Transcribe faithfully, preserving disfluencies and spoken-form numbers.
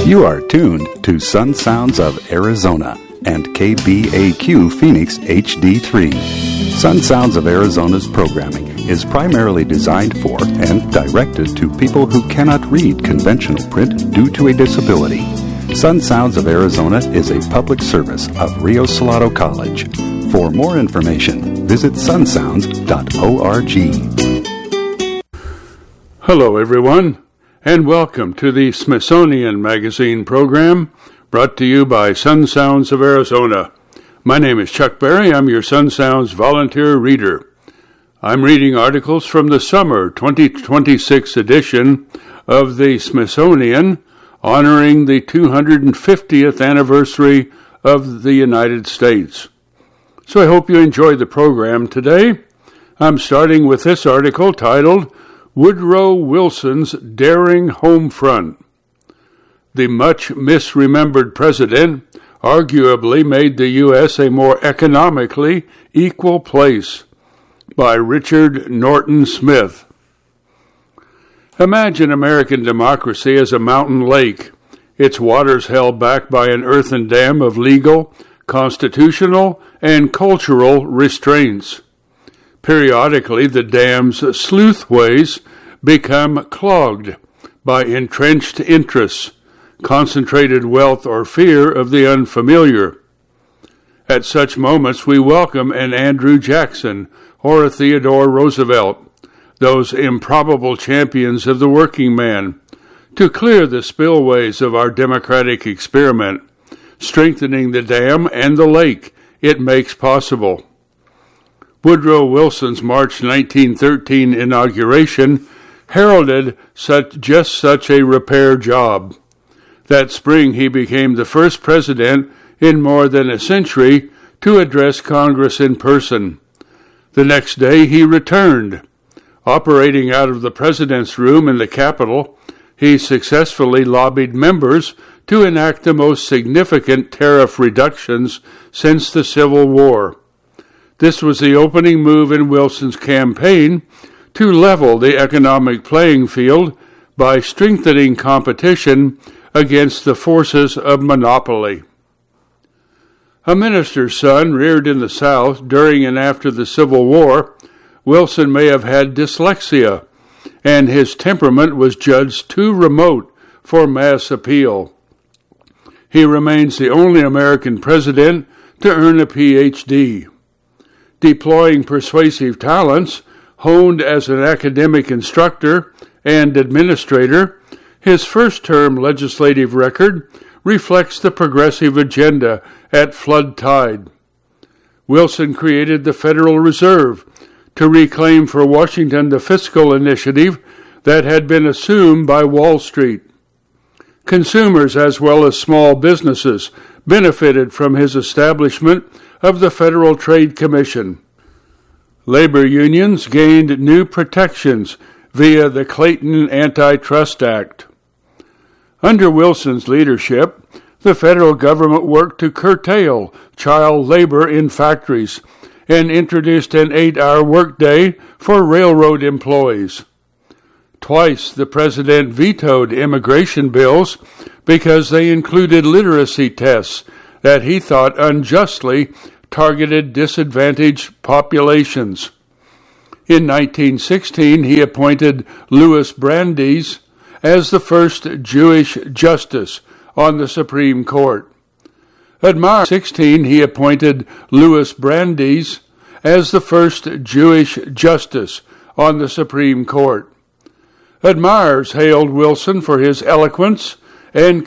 You are tuned to Sun Sounds of Arizona and K B A Q Phoenix H D three. Sun Sounds of Arizona's programming is primarily designed for and directed to people who cannot read conventional print due to a disability. Sun Sounds of Arizona is a public service of Rio Salado College. For more information, visit sun sounds dot org. Hello, everyone, and welcome to the Smithsonian Magazine program brought to you by Sun Sounds of Arizona. My name is Chuck Berry. I'm your Sun Sounds volunteer reader. I'm reading articles from the summer twenty twenty-six edition of the Smithsonian honoring the two hundred fiftieth anniversary of the United States. So I hope you enjoy the program today. I'm starting with this article titled Woodrow Wilson's Daring Home Front. The much misremembered president arguably made the U S a more economically equal place, by Richard Norton Smith. Imagine American democracy as a mountain lake, its waters held back by an earthen dam of legal, constitutional, and cultural restraints. Periodically, the dam's sluithways become clogged by entrenched interests, concentrated wealth, or fear of the unfamiliar. At such moments, we welcome an Andrew Jackson or a Theodore Roosevelt, those improbable champions of the working man, to clear the spillways of our democratic experiment, strengthening the dam and the lake it makes possible. Woodrow Wilson's March nineteen thirteen inauguration heralded such, just such a repair job. That spring, he became the first president in more than a century to address Congress in person. The next day, he returned. Operating out of the president's room in the Capitol, he successfully lobbied members to enact the most significant tariff reductions since the Civil War. This was the opening move in Wilson's campaign to level the economic playing field by strengthening competition against the forces of monopoly. A minister's son reared in the South during and after the Civil War, Wilson may have had dyslexia, and his temperament was judged too remote for mass appeal. He remains the only American president to earn a P H D. Deploying persuasive talents, honed as an academic instructor and administrator, his first-term legislative record reflects the progressive agenda at flood tide. Wilson created the Federal Reserve to reclaim for Washington the fiscal initiative that had been assumed by Wall Street. Consumers as well as small businesses benefited from his establishment of the Federal Trade Commission. Labor unions gained new protections via the Clayton Antitrust Act. Under Wilson's leadership, the federal government worked to curtail child labor in factories and introduced an eight-hour workday for railroad employees. Twice the president vetoed immigration bills because they included literacy tests that he thought unjustly targeted disadvantaged populations. In nineteen sixteen, he appointed Louis Brandeis as the first Jewish justice on the Supreme Court. In March sixteen, he appointed Louis Brandeis as the first Jewish justice on the Supreme Court. Admirers hailed Wilson for his eloquence and